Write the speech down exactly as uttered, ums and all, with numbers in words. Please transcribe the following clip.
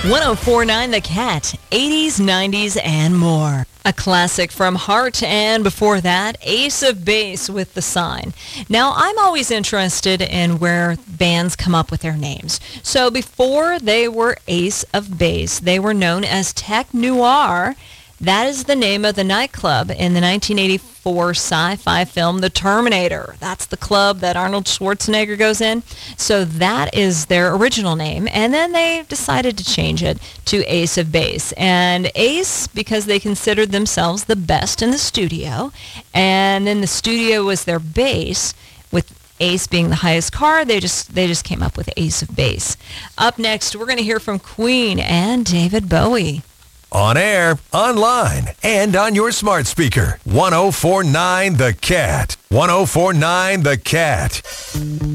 one oh four point nine The Cat, eighties, nineties, and more. A classic from Heart, and before that, Ace of Base with The Sign. Now, I'm always interested in where bands come up with their names. So before they were Ace of Base, they were known as Tech Noir. That is the name of the nightclub in the nineteen eighty-four sci-fi film The Terminator. That's the club that Arnold Schwarzenegger goes in. So that is their original name. And then they decided to change it to Ace of Base. And Ace, because they considered themselves the best in the studio. And then the studio was their base, with Ace being the highest car. They just they just came up with Ace of Base. Up next, we're going to hear from Queen and David Bowie. On air, online, and on your smart speaker. one oh four point nine The Cat. one oh four point nine The Cat.